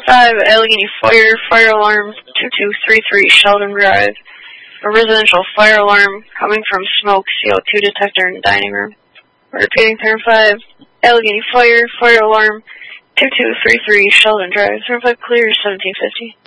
5, Allegheny Fire, fire alarm 2233 Sheldon Drive. A residential fire alarm coming from smoke, CO2 detector in the dining room. Repeating, turn 5, Allegheny Fire, fire alarm 2233 Sheldon Drive. Turn 5 clear, 1750.